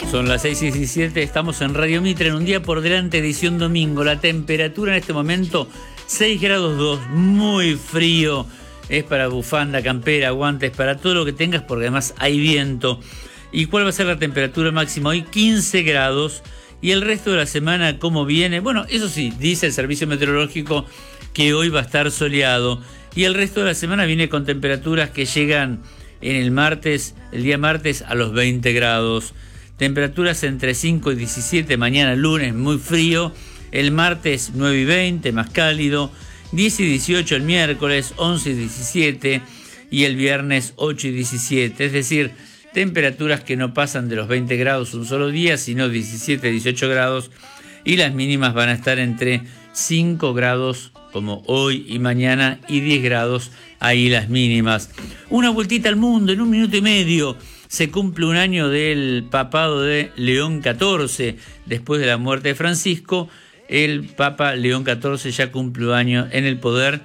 Son las 6:17, estamos en Radio Mitre en un día por delante, edición domingo. La temperatura en este momento 6 grados 2, muy frío. Es para bufanda, campera, guantes, para todo lo que tengas, porque además hay viento. ¿Y cuál va a ser la temperatura máxima hoy? 15 grados. Y el resto de la semana, ¿cómo viene? Bueno, eso sí, dice el servicio meteorológico que hoy va a estar soleado. Y el resto de la semana viene con temperaturas que llegan en el día martes, a los 20 grados. Temperaturas entre 5 y 17, mañana lunes muy frío, el martes 9 y 20, más cálido, 10 y 18 el miércoles, 11 y 17, y el viernes 8 y 17, es decir, temperaturas que no pasan de los 20 grados un solo día, sino 17, 18 grados, y las mínimas van a estar entre 5 grados como hoy y mañana, y 10 grados ahí las mínimas. Una vueltita al mundo en un minuto y medio. Se cumple un año del papado de León XIV. Después de la muerte de Francisco, el Papa León XIV ya cumplió año en el poder,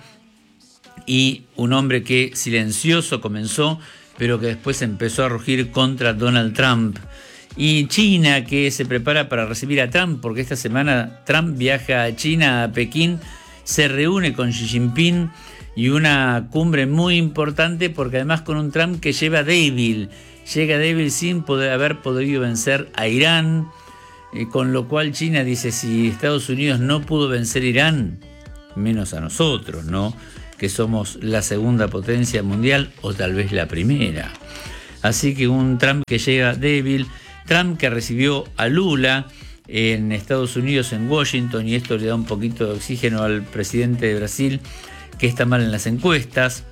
y un hombre que silencioso comenzó, pero que después empezó a rugir contra Donald Trump. Y China, que se prepara para recibir a Trump, porque esta semana Trump viaja a China, a Pekín, se reúne con Xi Jinping, y una cumbre muy importante, porque además con un Trump que llega débil sin haber podido vencer a Irán, con lo cual China dice, si Estados Unidos no pudo vencer a Irán, menos a nosotros, ¿no? Que somos la segunda potencia mundial, o tal vez la primera. Así que un Trump que llega débil, Trump que recibió a Lula en Estados Unidos, en Washington, y esto le da un poquito de oxígeno al presidente de Brasil, que está mal en las encuestas,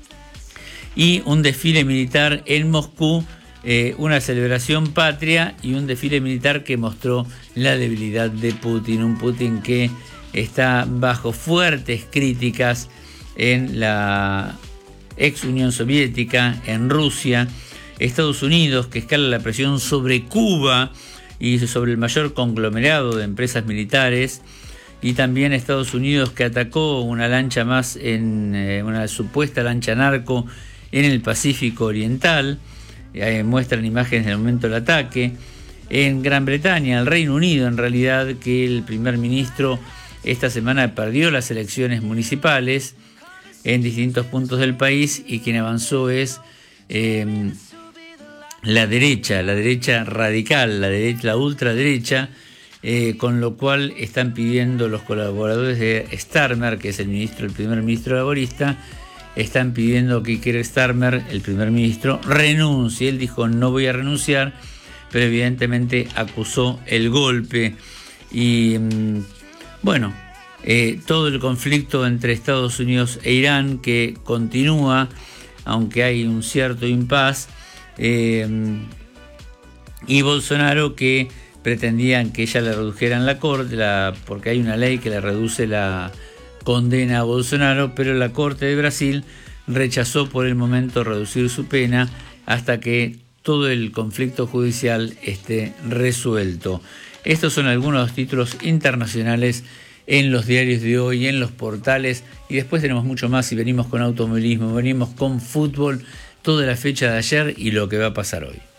y un desfile militar en Moscú, una celebración patria y un desfile militar que mostró la debilidad de Putin, un Putin que está bajo fuertes críticas en la ex Unión Soviética, en Rusia, Estados Unidos que escala la presión sobre Cuba y sobre el mayor conglomerado de empresas militares, y también Estados Unidos que atacó una lancha más, una supuesta lancha narco en el Pacífico Oriental. Muestran imágenes del momento del ataque. En Gran Bretaña, el Reino Unido, en realidad, que el primer ministro esta semana perdió las elecciones municipales en distintos puntos del país, y quien avanzó es la derecha radical, la ultraderecha, con lo cual están pidiendo los colaboradores de Starmer, que es el primer ministro laborista, están pidiendo que Keir Starmer, el primer ministro, renuncie. Él dijo, no voy a renunciar, pero evidentemente acusó el golpe. Y bueno, todo el conflicto entre Estados Unidos e Irán, que continúa, aunque hay un cierto impas, y Bolsonaro, que pretendían que ya le redujeran la corte, porque hay una ley que le reduce la condena a Bolsonaro, pero la Corte de Brasil rechazó por el momento reducir su pena hasta que todo el conflicto judicial esté resuelto. Estos son algunos de los títulos internacionales en los diarios de hoy, en los portales, y después tenemos mucho más, y venimos con automovilismo, venimos con fútbol, toda la fecha de ayer y lo que va a pasar hoy.